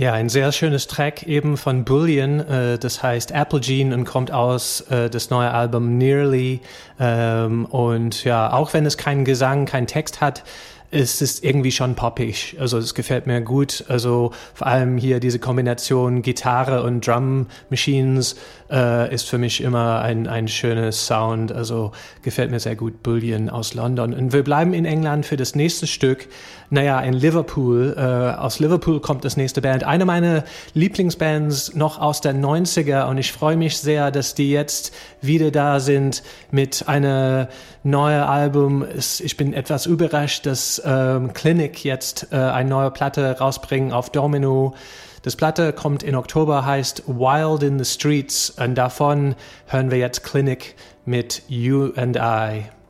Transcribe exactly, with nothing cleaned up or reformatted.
Ja, ein sehr schönes Track eben von Bullion, äh, das heißt Apple Gene und kommt aus äh, das neue Album Nearly. Ähm, und ja, auch wenn es keinen Gesang, keinen Text hat, es ist irgendwie schon poppig. Also es gefällt mir gut. Also vor allem hier diese Kombination Gitarre und Drum Machines äh, ist für mich immer ein, ein schönes Sound. Also gefällt mir sehr gut. Bullion aus London. Und wir bleiben in England für das nächste Stück. Naja, in Liverpool. Äh, aus Liverpool kommt das nächste Band. Eine meiner Lieblingsbands noch aus der neunziger. Und ich freue mich sehr, dass die jetzt wieder da sind mit einer neuen Album. Ich bin etwas überrascht, dass ähm, Clinic jetzt äh, eine neue Platte rausbringen auf Domino. Das Platte kommt in Oktober, heißt Wild in the Streets. Und davon hören wir jetzt Clinic mit You and I.